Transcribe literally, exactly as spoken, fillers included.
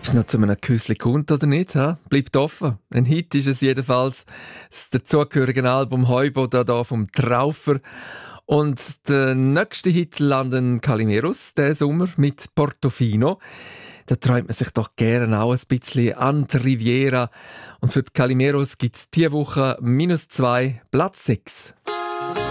Ob es noch zu einem Küssli kommt oder nicht, ha? Bleibt offen. Ein Hit ist es jedenfalls. Das dazugehörige Album «Heuboda» da vom Traufer. Und der nächste Hit landen Calimeros diesen Sommer mit «Portofino». Da träumt man sich doch gerne auch ein bisschen an die Riviera. Und für die Calimeros gibt es diese Woche minus zwei, Platz sechs.